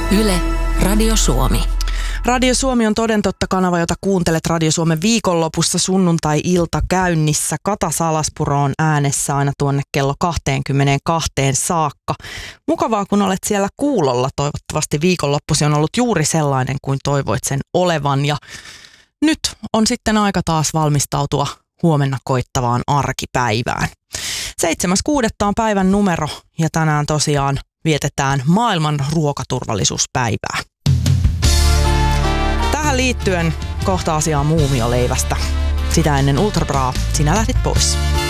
Yle, Radio Suomi. Radio Suomi on toden totta kanava, jota kuuntelet Radio Suomen viikonlopussa sunnuntai-ilta käynnissä. Kata Salaspuro on äänessä aina tuonne kello 22 saakka. Mukavaa, kun olet siellä kuulolla. Toivottavasti viikonloppusi on ollut juuri sellainen kuin toivoit sen olevan. Ja nyt on sitten aika taas valmistautua huomenna koittavaan arkipäivään. 7.6. on päivän numero ja tänään tosiaan vietetään maailman ruokaturvallisuuspäivää. Tähän liittyen kohta asiaa muumioleivästä. Sitä ennen Ultra Bra, sinä lähdit pois.